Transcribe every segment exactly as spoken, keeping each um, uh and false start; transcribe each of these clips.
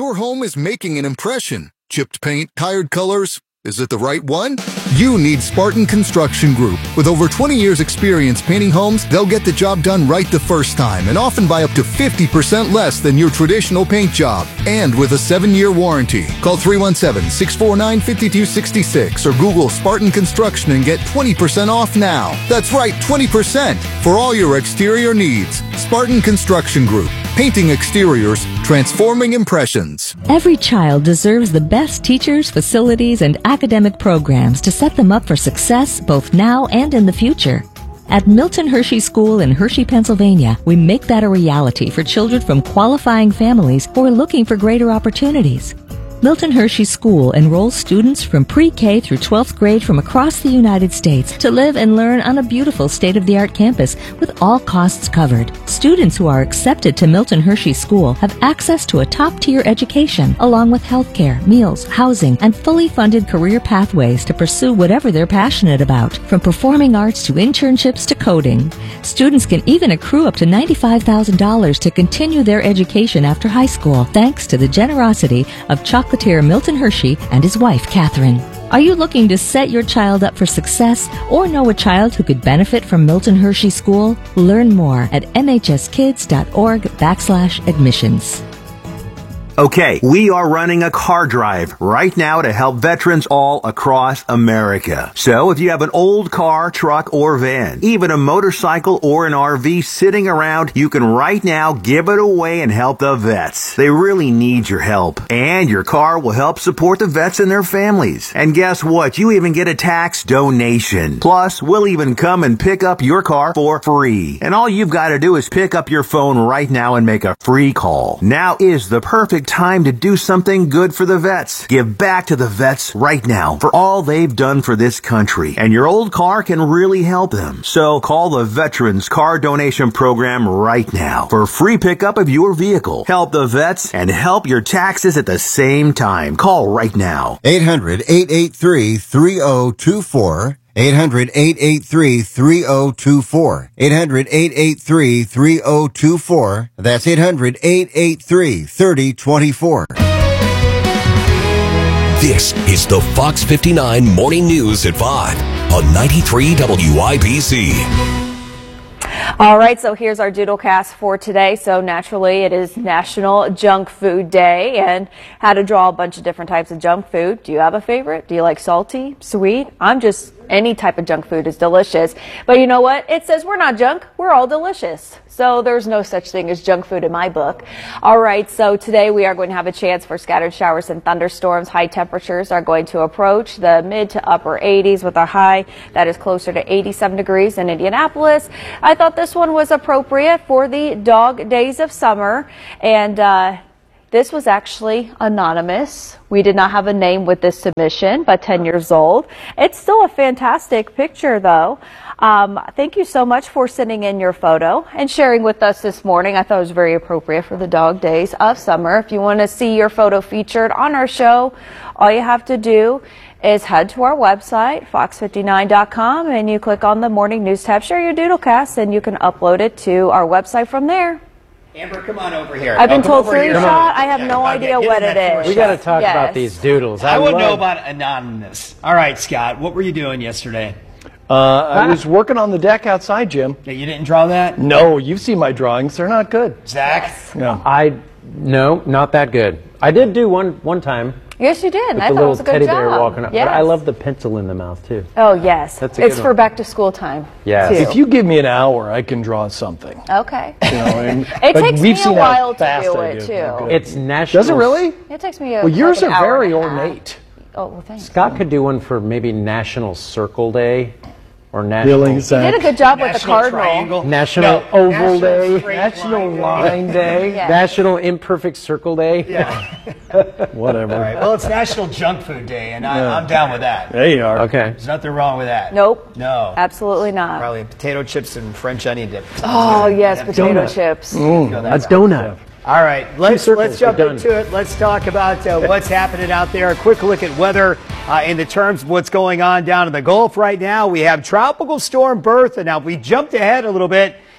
Your home is making an impression. Chipped paint, tired colors. Is it the right one? You need Spartan Construction Group. With over twenty years experience painting homes, they'll get the job done right the first time and often by up to fifty percent less than your traditional paint job. And with a seven-year warranty. Call three one seven, six four nine, five two six six or Google Spartan Construction and get twenty percent off now. That's right, twenty percent for all your exterior needs. Spartan Construction Group. Painting exteriors, transforming impressions. Every child deserves the best teachers, facilities, and academic programs to set them up for success both now and in the future. At Milton Hershey School in Hershey, Pennsylvania, we make that a reality for children from qualifying families who are looking for greater opportunities. Milton Hershey School enrolls students from pre-K through twelfth grade from across the United States to live and learn on a beautiful state-of-the-art campus with all costs covered. Students who are accepted to Milton Hershey School have access to a top-tier education along with health care, meals, housing, and fully funded career pathways to pursue whatever they're passionate about, from performing arts to internships to coding. Students can even accrue up to ninety-five thousand dollars to continue their education after high school, thanks to the generosity of Chocolatier Milton Hershey and his wife, Catherine. Are you looking to set your child up for success or know a child who could benefit from Milton Hershey School? Learn more at mhskids.org backslash admissions. Okay, we are running a car drive right now to help veterans all across America. So if you have an old car, truck, or van, even a motorcycle or an R V sitting around, you can right now give it away and help the vets. They really need your help. And your car will help support the vets and their families. And guess what? You even get a tax donation. Plus, we'll even come and pick up your car for free. And all you've got to do is pick up your phone right now and make a free call. Now is the perfect time to do something good for the vets. Give back to the vets right now for all they've done for this country. And your old car can really help them. So call the Veterans Car Donation Program right now for free pickup of your vehicle. Help the vets and help your taxes at the same time. Call right now. eight hundred, eight eight three, three oh two four. eight hundred, eight eight three, three oh two four. eight hundred, eight eight three, three oh two four. That's eight hundred, eight eight three, three oh two four. This is the Fox fifty-nine Morning News at five on ninety-three W I B C. All right, so here's our doodlecast for today. So naturally, it is National Junk Food Day, and how to draw a bunch of different types of junk food. Do you have a favorite? Do you like salty, sweet? I'm just, any type of junk food is delicious. But you know what? It says we're not junk, we're all delicious. So there's no such thing as junk food in my book. All right, so today we are going to have a chance for scattered showers and thunderstorms. High temperatures are going to approach the mid to upper eighties with a high that is closer to eighty-seven degrees in Indianapolis. I thought this one was appropriate for the dog days of summer, and uh, this was actually anonymous. We did not have a name with this submission, but ten years old. It's still a fantastic picture, though. Um, thank you so much for sending in your photo and sharing with us this morning. I thought it was very appropriate for the dog days of summer. If you want to see your photo featured on our show, all you have to do is head to our website, fox fifty-nine dot com, and you click on the Morning News tab, share your doodlecast, and you can upload it to our website from there. Amber, come on over here. I've been oh, told three shot. I have no idea what it is. We got to talk yes. about these doodles. I, I would love... know about anonymous. All right, Scott, what were you doing yesterday? Uh, I was working on the deck outside, Jim. Yeah, you didn't draw that? No, you've seen my drawings. They're not good. Zach? Yes. No. I, no, not that good. I did do one one time. Yes, you did. With I the thought it was little a good teddy job. bear walking up. Yes. But I love the pencil in the mouth, too. Oh, yes. That's a it's good for one. back to school time. Yes. Too. If you give me an hour, I can draw something. Okay. You know, and, it but takes we've me a seen how while to fast do I it, do. too. It's national. Does it really? It takes me a Well, yours like an are very hour and a half. ornate. Oh, well, thanks. Scott could do one for maybe National Circle Day or National. Really, You did a good job National with the cardinal. Triangle. National No, Oval National Day. Straight National Line Line Day. Yeah. National Imperfect Circle Day. Yeah. Whatever. All right. Well, it's National Junk Food Day, and I, Yeah. I'm down with that. There you are. Okay. There's nothing wrong with that. Nope. No. Absolutely not. Probably potato chips and French onion dip. Oh, yes, potato Donut. chips. Go A that route. donut. All right, let's circles, let's jump we're done. into it. Let's talk about uh, what's happening out there. A quick look at weather uh, in the terms of what's going on down in the Gulf right now. We have Tropical Storm Bertha. Now, we jumped ahead a little bit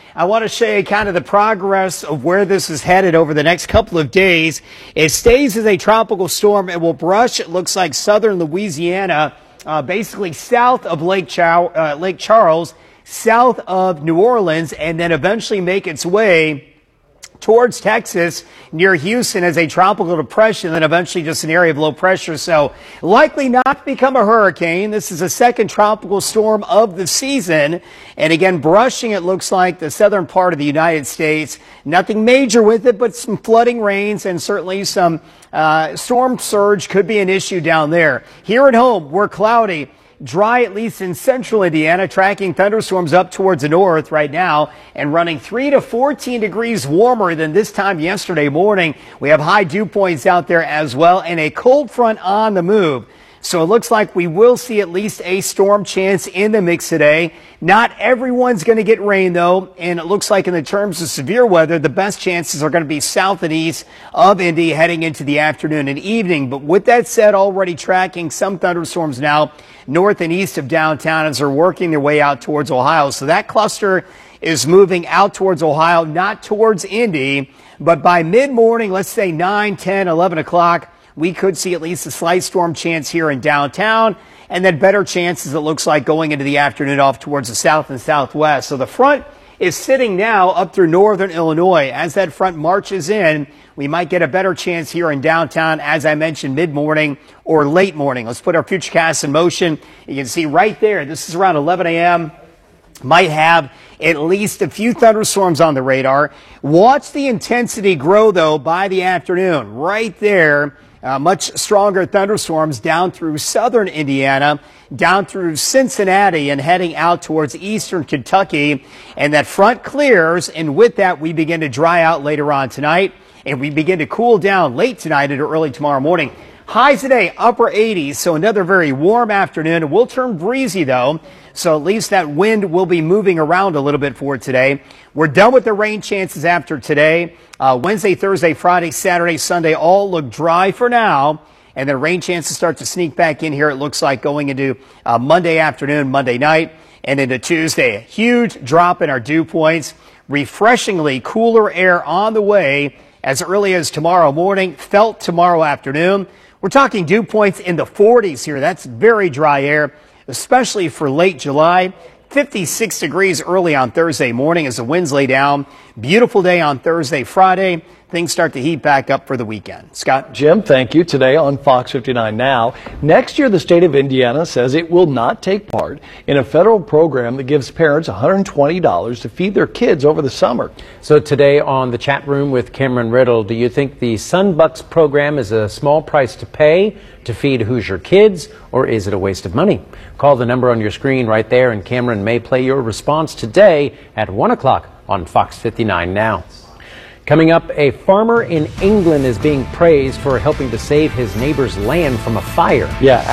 I want to show you kind of the progress of where this is headed over the next couple of days. It stays as a tropical storm. It will brush, it looks like, southern Louisiana, uh, basically south of Lake, Chow uh, Lake Charles, south of New Orleans, and then eventually make its way towards Texas near Houston as a tropical depression, then eventually just an area of low pressure. So likely not to become a hurricane. This is the second tropical storm of the season. And again, brushing, it looks like, the southern part of the United States. Nothing major with it, but some flooding rains and certainly some uh, storm surge could be an issue down there. Here at home, we're cloudy. Dry, at least in central Indiana, tracking thunderstorms up towards the north right now and running three to fourteen degrees warmer than this time yesterday morning. We have high dew points out there as well and a cold front on the move. So it looks like we will see at least a storm chance in the mix today. Not everyone's going to get rain, though, and it looks like in the terms of severe weather, the best chances are going to be south and east of Indy heading into the afternoon and evening. But with that said, already tracking some thunderstorms now north and east of downtown as they're working their way out towards Ohio. So that cluster is moving out towards Ohio, not towards Indy. But by mid-morning, let's say nine, ten, eleven o'clock, we could see at least a slight storm chance here in downtown, and then better chances, it looks like, going into the afternoon off towards the south and southwest. So the front is sitting now up through northern Illinois. As that front marches in, we might get a better chance here in downtown, as I mentioned, mid-morning or late morning. Let's put our Futurecast in motion. You can see right there, this is around eleven a m Might have at least a few thunderstorms on the radar. Watch the intensity grow, though, by the afternoon. Right there. Uh, much stronger thunderstorms down through southern Indiana, down through Cincinnati, and heading out towards eastern Kentucky. And that front clears, and with that, we begin to dry out later on tonight, and we begin to cool down late tonight into early tomorrow morning. Highs today, upper eighties, so another very warm afternoon. It will turn breezy, though, so at least that wind will be moving around a little bit for today. We're done with the rain chances after today. Uh, Wednesday, Thursday, Friday, Saturday, Sunday all look dry for now, and then rain chances start to sneak back in here, it looks like, going into uh, Monday afternoon, Monday night, and into Tuesday. A huge drop in our dew points. Refreshingly cooler air on the way as early as tomorrow morning, felt tomorrow afternoon. We're talking dew points in the forties here. That's very dry air, especially for late July. fifty-six degrees early on Thursday morning as the winds lay down. Beautiful day on Thursday, Friday. Things start to heat back up for the weekend. Scott? Jim, thank you. Today on Fox fifty-nine Now. Next year, the state of Indiana says it will not take part in a federal program that gives parents one hundred twenty dollars to feed their kids over the summer. So today on the chat room with Cameron Riddle, do you think the Sunbucks program is a small price to pay to feed Hoosier kids, or is it a waste of money? Call the number on your screen right there, and Cameron may play your response today at one o'clock on Fox fifty-nine Now. Coming up, a farmer in England is being praised for helping to save his neighbor's land from a fire. Yeah.